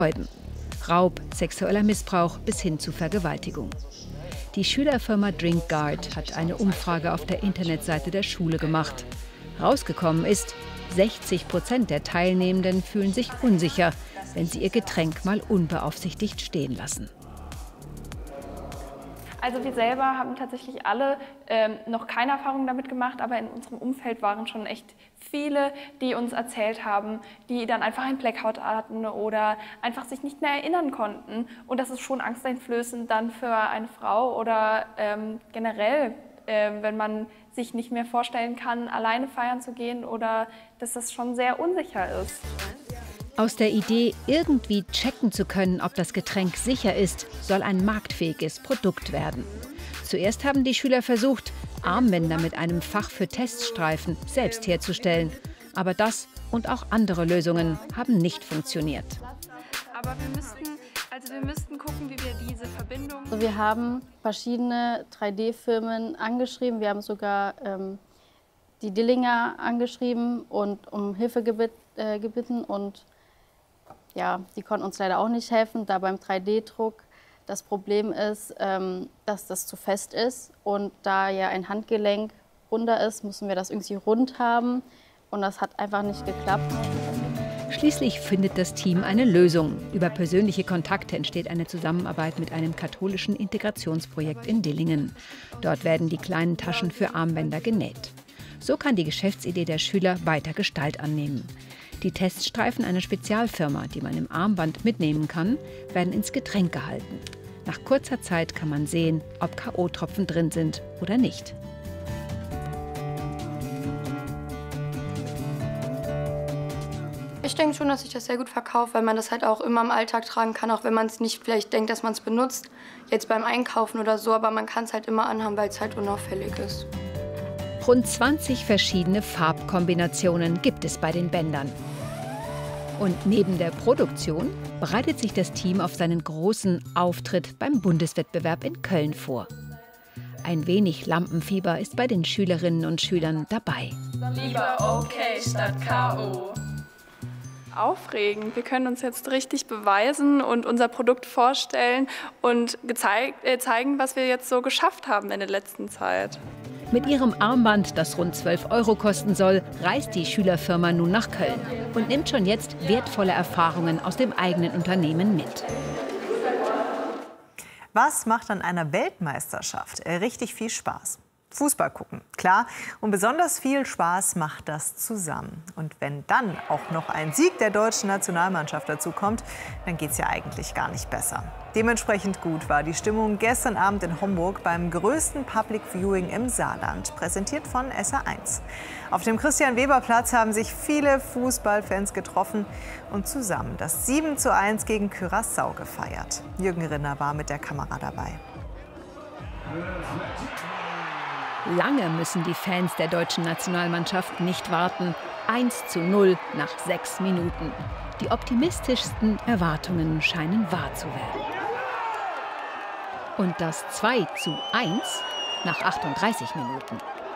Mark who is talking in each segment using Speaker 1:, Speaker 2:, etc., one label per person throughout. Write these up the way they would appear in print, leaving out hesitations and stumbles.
Speaker 1: Raub, sexueller Missbrauch bis hin zu Vergewaltigung. Die Schülerfirma DrinkGuard hat eine Umfrage auf der Internetseite der Schule gemacht. Rausgekommen ist, 60% der Teilnehmenden fühlen sich unsicher, wenn sie ihr Getränk mal unbeaufsichtigt stehen lassen.
Speaker 2: Also wir selber haben tatsächlich alle noch keine Erfahrung damit gemacht, aber in unserem Umfeld waren schon echt viele, die uns erzählt haben, die dann einfach einen Blackout hatten oder einfach sich nicht mehr erinnern konnten. Und das ist schon angsteinflößend dann für eine Frau oder generell, wenn man sich nicht mehr vorstellen kann, alleine feiern zu gehen oder dass das schon sehr unsicher ist.
Speaker 1: Aus der Idee, irgendwie checken zu können, ob das Getränk sicher ist, soll ein marktfähiges Produkt werden. Zuerst haben die Schüler versucht, Armbänder mit einem Fach für Teststreifen selbst herzustellen. Aber das und auch andere Lösungen haben nicht funktioniert.
Speaker 2: Aber wir müssten gucken, wie wir diese Verbindung...
Speaker 3: Also wir haben verschiedene 3D-Firmen angeschrieben. Wir haben sogar die Dillinger angeschrieben und um Hilfe gebeten. Und ja, die konnten uns leider auch nicht helfen, da beim 3D-Druck das Problem ist, dass das zu fest ist. Und da ja ein Handgelenk runder ist, müssen wir das irgendwie rund haben. Und das hat einfach nicht geklappt.
Speaker 1: Schließlich findet das Team eine Lösung. Über persönliche Kontakte entsteht eine Zusammenarbeit mit einem katholischen Integrationsprojekt in Dillingen. Dort werden die kleinen Taschen für Armbänder genäht. So kann die Geschäftsidee der Schüler weiter Gestalt annehmen. Die Teststreifen einer Spezialfirma, die man im Armband mitnehmen kann, werden ins Getränk gehalten. Nach kurzer Zeit kann man sehen, ob K.O.-Tropfen drin sind oder nicht.
Speaker 4: Ich denke schon, dass sich das sehr gut verkauft, weil man das halt auch immer im Alltag tragen kann, auch wenn man es nicht vielleicht denkt, dass man es benutzt, jetzt beim Einkaufen oder so, aber man kann es halt immer anhaben, weil es halt unauffällig ist.
Speaker 1: Rund 20 verschiedene Farbkombinationen gibt es bei den Bändern. Und neben der Produktion bereitet sich das Team auf seinen großen Auftritt beim Bundeswettbewerb in Köln vor. Ein wenig Lampenfieber ist bei den Schülerinnen und Schülern dabei.
Speaker 2: Lieber okay statt K.O. Aufregend. Wir können uns jetzt richtig beweisen und unser Produkt vorstellen und zeigen, was wir jetzt so geschafft haben in der letzten Zeit.
Speaker 1: Mit ihrem Armband, das rund 12 € kosten soll, reist die Schülerfirma nun nach Köln und nimmt schon jetzt wertvolle Erfahrungen aus dem eigenen Unternehmen mit.
Speaker 5: Was macht an einer Weltmeisterschaft richtig viel Spaß? Fußball gucken, klar. Und besonders viel Spaß macht das zusammen. Und wenn dann auch noch ein Sieg der deutschen Nationalmannschaft dazu kommt, dann geht es ja eigentlich gar nicht besser. Dementsprechend gut war die Stimmung gestern Abend in Homburg beim größten Public Viewing im Saarland, präsentiert von SA1. Auf dem Christian-Weber-Platz haben sich viele Fußballfans getroffen und zusammen das 7:1 gegen Curaçao gefeiert. Jürgen Rinner war mit der Kamera dabei.
Speaker 1: Lange müssen die Fans der deutschen Nationalmannschaft nicht warten. 1:0 nach 6 Minuten. Die optimistischsten Erwartungen scheinen wahr zu werden. Und das 2:1 nach 38 Minuten.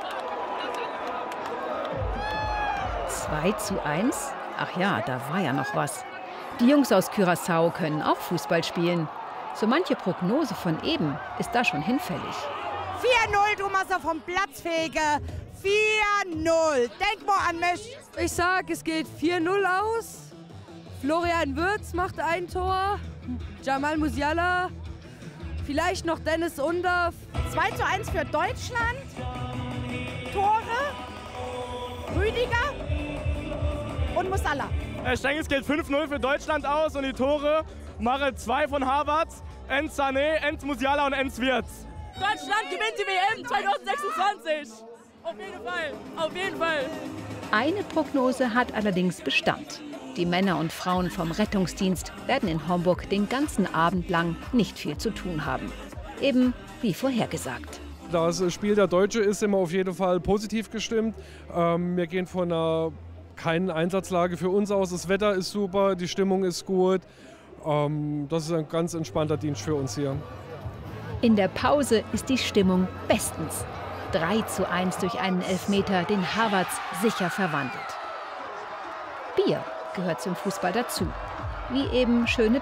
Speaker 1: 2:1? Ach ja, da war ja noch was. Die Jungs aus Curaçao können auch Fußball spielen. So manche Prognose von eben ist da schon hinfällig.
Speaker 6: 4:0, du machst vom Platz fege. 4:0. Denk mal an mich.
Speaker 7: Ich sag, es geht 4:0 aus. Florian Wirtz macht ein Tor. Jamal Musiala. Vielleicht noch Dennis Undav.
Speaker 6: 2:1 für Deutschland. Tore. Rüdiger und Musiala.
Speaker 8: Ich denke, es geht 5:0 für Deutschland aus und die Tore machen 2 von Havertz, Enz Sané, Enz Musiala und Enz Wirtz.
Speaker 7: Deutschland gewinnt die WM 2026. Auf jeden Fall, auf jeden Fall.
Speaker 1: Eine Prognose hat allerdings Bestand. Die Männer und Frauen vom Rettungsdienst werden in Homburg den ganzen Abend lang nicht viel zu tun haben. Eben wie vorhergesagt.
Speaker 9: Das Spiel der Deutsche ist immer auf jeden Fall positiv gestimmt. Wir gehen von einer keinen Einsatzlage für uns aus. Das Wetter ist super, die Stimmung ist gut. Das ist ein ganz entspannter Dienst für uns hier.
Speaker 1: In der Pause ist die Stimmung bestens. 3:1 durch einen Elfmeter, den Havertz sicher verwandelt. Bier gehört zum Fußball dazu. Wie eben schöne